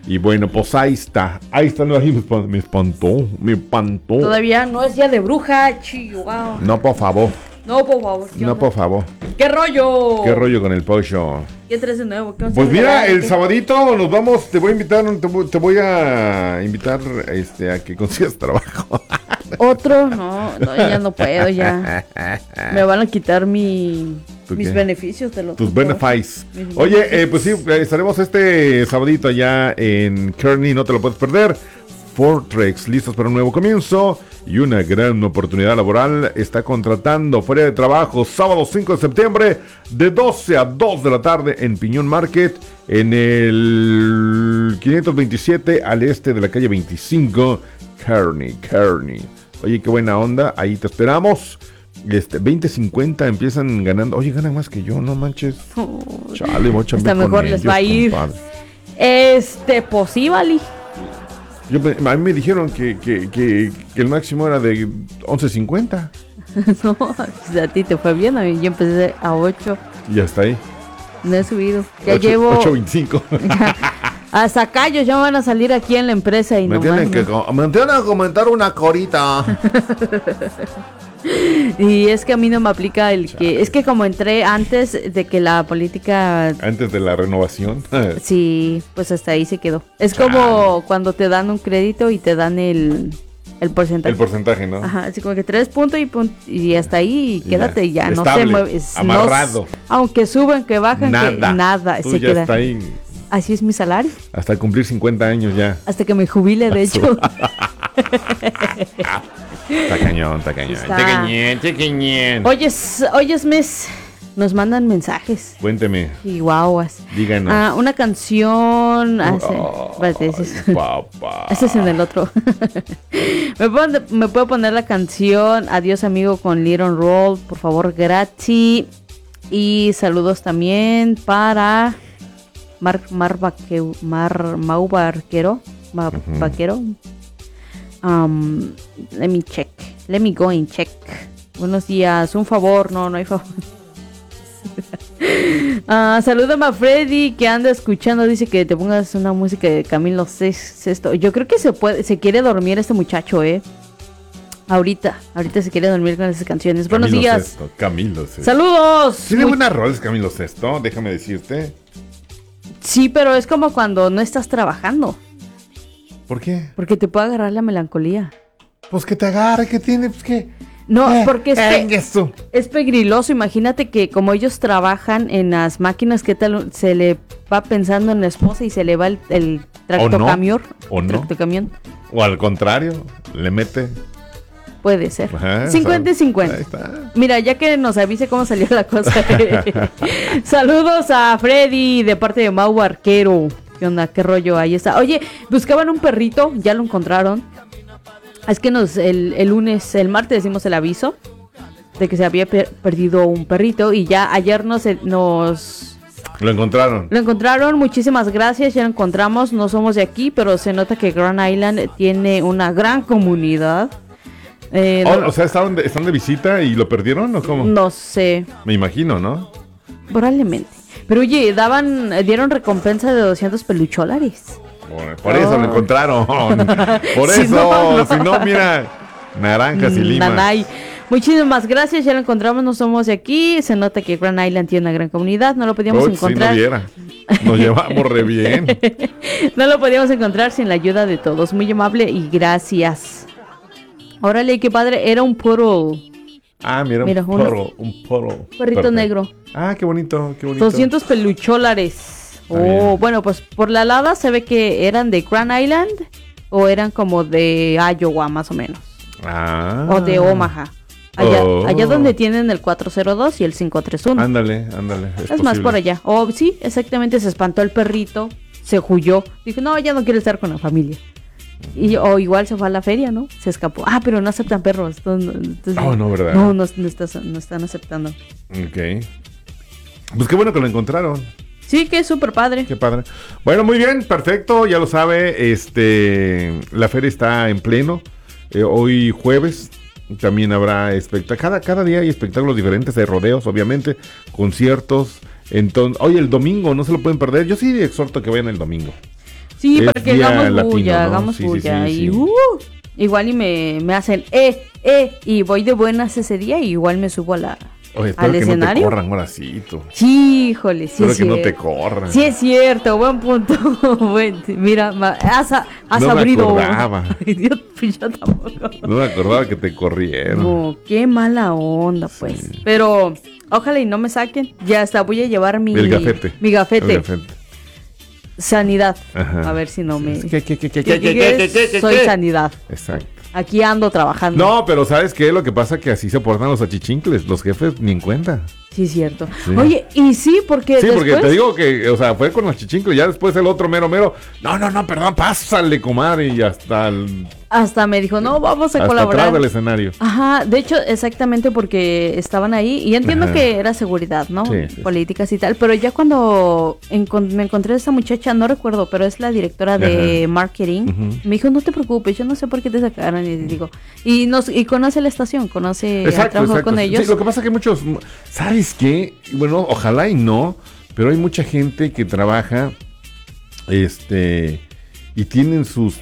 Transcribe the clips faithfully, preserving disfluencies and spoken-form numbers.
Y bueno, pues ahí está. Ahí está, no, ahí me espan- me espantó, me espantó. Todavía no es día de bruja, chihuahua. No, por favor. No, por favor. ¿qué No, onda? por favor. ¿Qué rollo? ¿Qué rollo con el pollo? ¿Qué traes de nuevo? ¿Qué vas a Pues mira, regalar? el ¿Qué? sabadito nos vamos, te voy a invitar, te voy, te voy a invitar este, a que consigas trabajo. ¿Otro? No, no, ya no puedo, ya. Me van a quitar mi, ¿Tú mis qué? beneficios de los Tus benefits. Mis Oye, beneficios. eh, pues sí, eh, estaremos este sabadito allá en Kearney, no te lo puedes perder. Fortrex, listos para un nuevo comienzo y una gran oportunidad laboral. Está contratando fuera de trabajo sábado cinco de septiembre de doce a dos de la tarde en Piñón Market, en el quinientos veintisiete al este de la calle veinticinco, Kearney, Kearney. Oye, qué buena onda, ahí te esperamos. Este, veinte cincuenta empiezan ganando. Oye, ganan más que yo, no manches. Chale, voy a chambear Hasta con mejor les ellos, va a ir. compadre. Este, pues sí, Vali. Yo, me- a mí me dijeron que, que, que, que el máximo era de once cincuenta. No, pues a ti te fue bien, a mí yo empecé a ocho. Y hasta ahí. No he subido. Ya Ocho- llevo. ocho veinticinco. Hasta callos ya van a salir aquí en la empresa y Me no tienen más, que, ¿no? co- me tienen que comentar una corita. Y es que a mí no me aplica el que. Es que como entré antes de que la política. Antes de la renovación. Sí, pues hasta ahí se quedó. Es como cuando te dan un crédito y te dan el, el porcentaje. El porcentaje, ¿no? Ajá, así como que tres puntos y, pun- y hasta ahí y Y quédate ya. ya, no Estable, se mueve. es- no amarrado. s- aunque suban, que bajan, que Nada. nada, Tú se ya queda. está ahí. Así es mi salario, Hasta cumplir cincuenta años ya. hasta que me jubile, de hecho. Está cañón, está cañón. Está. Está cañón, está cañón. Oyes, oyes, mes, nos mandan mensajes. Cuénteme, Chihuahuas. díganos. Ah, una canción. Ah, sí. Ay, Espérate, ese es- papá. ese es en el otro. ¿Me, puedo, ¿Me puedo poner la canción Adiós amigo con Little Roll? Por favor, gratis. Y saludos también para Mar, Mar, Vaque- Mar Mau Barquero. Ma- Ujú. Vaquero. Um, let me check. Let me go and check. Buenos días. Un favor. No, no hay favor. Ah, salúdame a Freddy que anda escuchando. Dice que te pongas una música de Camilo Sesto. Yo creo que se puede, se quiere dormir este muchacho, eh. Ahorita, ahorita se quiere dormir con esas canciones. Buenos Camilo días. Sesto, Camilo Sesto. Saludos. Tiene Muy- buenas roles Camilo Sesto, déjame decirte. Sí, pero es como cuando no estás trabajando, ¿Por qué? porque te puede agarrar la melancolía. Pues que te agarre, que tiene, pues que. No, Eh, porque es, pe- venga, eso. es pegriloso. Imagínate que como ellos trabajan en las máquinas, ¿qué tal? Se le va pensando en la esposa y se le va el, el tractocamión. ¿O no? Tractocamión. O al contrario, le mete. Puede ser. Ajá, cincuenta y ¿sabes? cincuenta. Ahí está. Mira, ya que nos avise cómo salió la cosa. Saludos a Freddy de parte de Mau Arquero. ¿Qué onda? ¿Qué rollo? Ahí está. Oye, buscaban un perrito, ya lo encontraron. Es que nos el, el lunes, el martes dimos el aviso de que se había per- perdido un perrito y ya ayer nos, nos Lo encontraron. lo encontraron. Muchísimas gracias, ya lo encontramos. No somos de aquí, pero se nota que Grand Island tiene una gran comunidad. Eh, Oh, no, o sea, ¿estaban de, ¿están de visita y lo perdieron o cómo? no sé. Me imagino, ¿no? Probablemente. Pero oye, daban, dieron recompensa de doscientos pelucholares. Por, por eso Oh. lo encontraron. Por Si eso, no, no. si no, mira, naranjas y limas. Nanay. Muchísimas gracias, ya lo encontramos, no somos de aquí. Se nota que Grand Island tiene una gran comunidad, no lo podíamos Uy, si no encontrar. viera. Nos llevamos re bien. No lo podíamos encontrar sin la ayuda de todos. Muy amable y gracias. Órale, qué padre, era un puro Ah, mira, Mira, un uno- porro, un porro. perrito Perfecto. negro. Ah, qué bonito, qué bonito. doscientos pelucholares. Está Oh, bien. bueno, pues por la alada se ve que eran de Grand Island o eran como de Iowa más o menos. Ah. O de Omaha. Allá, Oh. allá donde tienen el cuatro cero dos y el cinco tres uno. Ándale, ándale. Es, Es, más posible. por allá. O sí, exactamente, se espantó el perrito, se huyó. Dijo, no, ya no quiero estar con la familia. Y, o igual se fue a la feria, ¿no? Se escapó. Ah, pero no aceptan perros. Entonces, entonces- Oh, no, ¿verdad? No, no, no estás- no están aceptando. Ok. Pues qué bueno que lo encontraron. Sí, que es súper padre. Qué padre. Bueno, muy bien, perfecto. Ya lo sabe, este, la feria está en pleno. Eh, hoy jueves también habrá espectáculos. Cada, cada día hay espectáculos diferentes, de rodeos, obviamente, conciertos. Entonces, hoy el domingo no se lo pueden perder. Yo sí exhorto que vayan el domingo. Sí, Es para que día hagamos latino, bulla, ¿no? hagamos Sí, sí, bulla. sí, y sí. uh, igual y me, me hacen eh, eh, y voy de buenas ese día y igual me subo a la, Oye, espero al que escenario. no te corran, horacito. Sí, híjole, sí Espero es que no te cierto. corran. Sí es cierto, buen punto. Buen- mira, ma- has, has No me abrido. acordaba. Ay, Dios, pues yo tampoco. No me acordaba que te corrieron. No, qué mala onda, pues. Sí. Pero ojalá y no me saquen. Ya hasta voy a llevar mi El gafete. Mi gafete. El gafete. Sanidad. Ajá. A ver si no me. ¿Qué, qué, qué, qué, ¿Qué- qué, qué, qué qué, es? qué, qué, Soy qué? sanidad. Exacto. Aquí ando trabajando. No, pero ¿sabes qué? Lo que pasa es que así se portan los achichincles. Los jefes ni en cuenta. Sí, cierto. Sí. Oye, y sí, porque Sí, porque después- te digo que, o sea, fue con los achichincles. Ya después el otro mero mero. No, no, no, perdón, pásale, comadre. Y hasta, el, hasta me dijo, no, vamos a hasta colaborar. atrás del escenario. Ajá, de hecho, exactamente porque estaban ahí y entiendo Ajá. que era seguridad, ¿no? Sí, sí. Políticas y tal, pero ya cuando encon- me encontré a esa muchacha, no recuerdo, pero es la directora de Ajá. marketing, Ujú. me dijo, no te preocupes, yo no sé por qué te sacaron, y digo, y nos y conoce la estación, conoce, ha trabajado con ellos. Sí, lo que pasa es que muchos, ¿sabes qué? Bueno, ojalá y no, pero hay mucha gente que trabaja, este, y tienen sus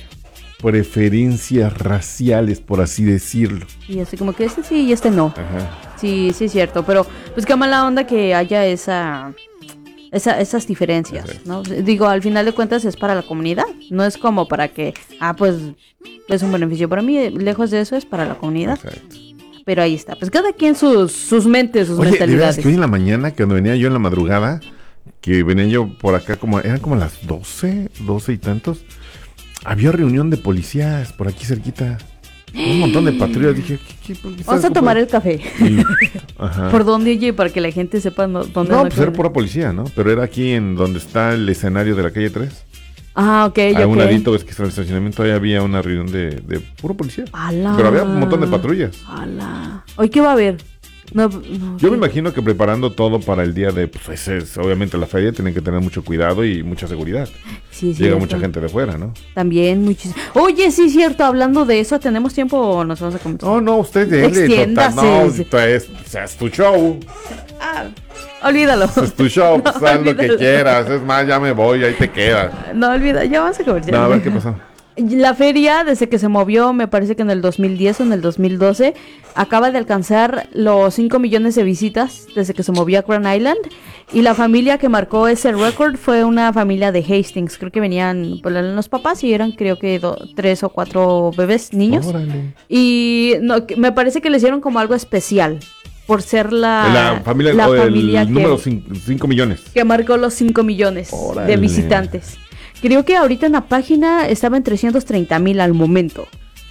preferencias raciales, por así decirlo. Y así como que este sí y este no. Ajá. Sí, sí es cierto, pero pues qué mala onda que haya esa, esa esas diferencias, ¿no? Digo, al final de cuentas es para la comunidad, no es como para que, ah, pues es un beneficio para mí, lejos de eso es para la comunidad. Exacto. Pero ahí está, pues cada quien sus, sus mentes, sus Oye, de veras mentalidades. que hoy en la mañana, que cuando venía yo en la madrugada, que venía yo por acá como, eran como las doce, doce y tantos, había reunión de policías por aquí cerquita. Un montón de patrullas. Dije, ¿qué, qué, por qué Vamos estás a tomar ocupado? el café. Y- ajá. ¿Por dónde, oye? Para que la gente sepa no- dónde No, anda pues era con- pura policía, ¿no? Pero era aquí en donde está el escenario de la calle tres. Ah, ok, A un ok. ladito, ves que está el estacionamiento, ahí había una reunión de, de puro policía. Ala. Pero había un montón de patrullas. Ala. ¿Hoy qué va a haber? No, no, Yo ok. me imagino que preparando todo para el día de, pues ese es, obviamente la feria, tienen que tener mucho cuidado y mucha seguridad. Sí, sí, Llega eso. mucha gente de fuera, ¿no? También muchísimo. Oye, sí, cierto, hablando de eso, ¿tenemos tiempo o nos vamos a comentar? No, no, usted dele, Extiéndase. total, no, esto es, o sea, es tu show, Ah, olvídalo. es tu show, pues, No, haz lo que olvídalo. quieras, es más, ya me voy, ahí te quedas. No, olvida, ya vamos a comercial. No, a ver qué pasó. La feria, desde que se movió, me parece que en el dos mil diez o en el dos mil doce, acaba de alcanzar los cinco millones de visitas desde que se movió a Grand Island. Y la familia que marcó ese récord fue una familia de Hastings. Creo que venían pues, los papás y eran creo que do- tres o cuatro bebés, niños. Órale. Y no, que- me parece que le hicieron como algo especial por ser la, La familia, la o el familia que, número cinco millones. que marcó los cinco millones Órale. de visitantes. Creo que ahorita en la página estaba en trescientos treinta mil al momento.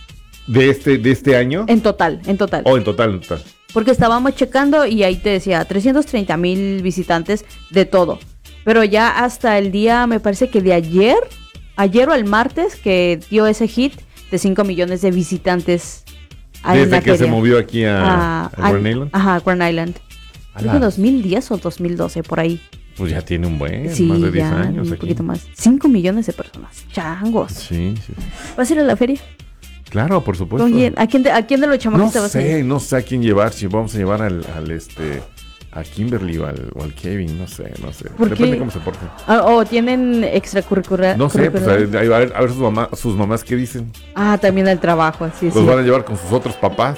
¿De este, de este año? En total, en total. O en total, en total. Porque estábamos checando y ahí te decía trescientos treinta mil visitantes de todo. Pero ya hasta el día, me parece que de ayer, ayer o el martes, que dio ese hit de cinco millones de visitantes. ahí en Desde la que se feria. movió aquí a, Ah, a Grand ah, Island. Ajá, Grand Island. Creo que Ala, dos mil diez o dos mil doce, por ahí. Pues ya tiene un buen, Sí, más de diez ya, años un aquí. poquito más. cinco millones de personas. Changos. Sí, sí. ¿Vas a ir a la feria? Claro, por supuesto. ¿Con quién? ¿A quién de, a quién de los chamacos No te vas a ir? sé, no sé a quién llevar, si vamos a llevar al, al este, a Kimberly o al, o al Kevin, no sé, no sé. ¿Por Depende qué? cómo se porten. Ah, ¿O tienen extracurricular? No sé, pues a curricular? ver, a ver, a ver sus, mamá, sus mamás qué dicen. Ah, también el trabajo, sí, Los sí. van a llevar con sus otros papás.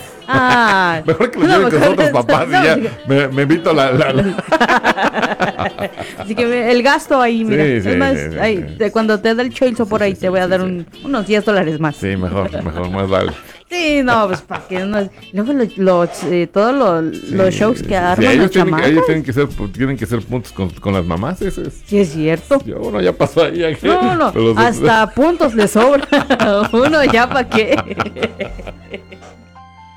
Ah, Mejor que los no, lleven con sus mejor otros esto, papás no, y ya digo- me, me invito la... la- la- Así que me- el gasto ahí, mira. Sí, es sí, más, sí, sí, ahí, sí. de cuando te da el choizo por Sí, ahí, sí, te voy a sí, dar sí. un- unos diez dólares más. Sí, mejor, mejor, más vale. Sí, no, pues para que no. Luego los, los, eh, todos los, Sí, los shows sí, que sí. arman ellos los tienen, chamacos. ellos tienen que ser, tienen que ser puntos con, con las mamás, ese es. Sí, es cierto. Yo, uno ya pasó ahí. aquí. No, no, Pero los- hasta puntos le sobra. Uno ya para qué.